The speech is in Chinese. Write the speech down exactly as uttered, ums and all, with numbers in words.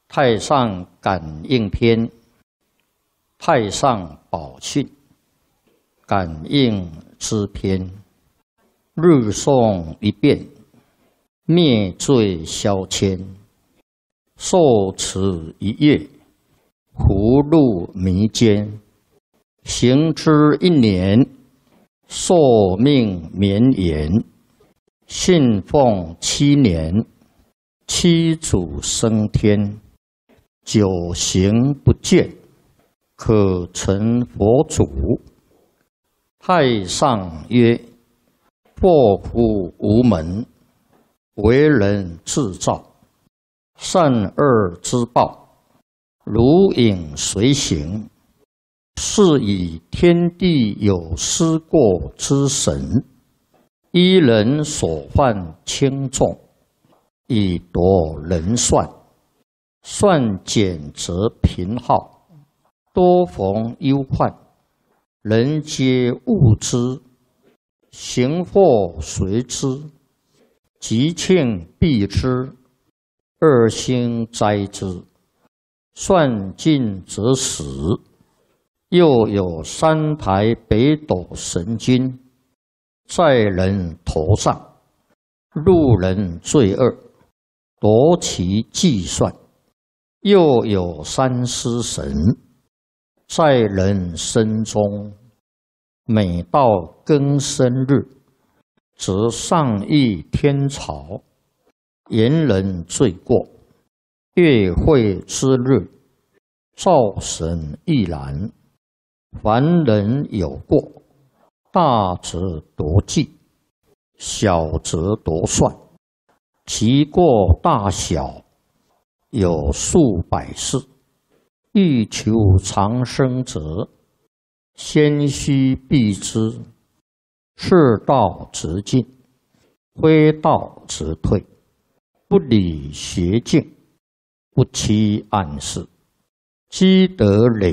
太上感应篇，太上宝训，感应之篇。日诵一遍，灭罪消愆。受持一月，福禄弥坚。行之一年，寿命绵延。信奉七年，七祖升天。九行不倦，可成佛祖。太上曰：祸福无门，为人自造。善恶之报，如影随形。是以天地有失过之神，依人所犯轻重，以夺人算。算减则贫耗，多逢忧患。人皆恶之，行祸随之，吉庆避之，恶星灾之。算尽则死。又有三台北斗神君，在人头上，路人罪恶，夺其计算。又有三尸神，在人身中，每到庚申日，则上议天朝，言人罪过。月会之日，灶神亦然。凡人有过，大则夺计，小则夺算。其过大小，有数百世。欲求长生者，先须避之。是道则进，非道则退。不理邪径，不欺暗室，积德累